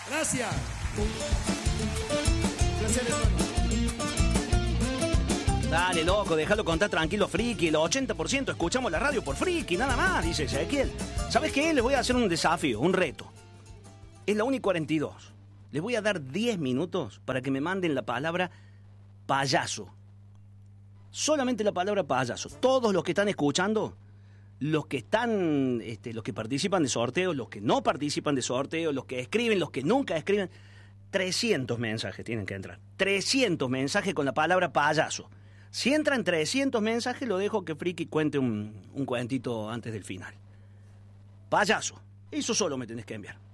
Gracias. Placer, hermano. Dale, loco, déjalo contar tranquilo, friki. El 80% escuchamos la radio por friki, nada más, dice Ezequiel. ¿Sabes qué? Les voy a hacer un desafío, un reto. Es la 1:42. Les voy a dar 10 minutos para que me manden la palabra payaso. Solamente la palabra payaso. Todos los que están escuchando, los que están, los que participan de sorteos, los que no participan de sorteos, los que escriben, los que nunca escriben, 300 mensajes tienen que entrar. 300 mensajes con la palabra payaso. Si entran 300 mensajes, lo dejo que Friki cuente un cuentito antes del final. Payaso. Eso solo me tenés que enviar.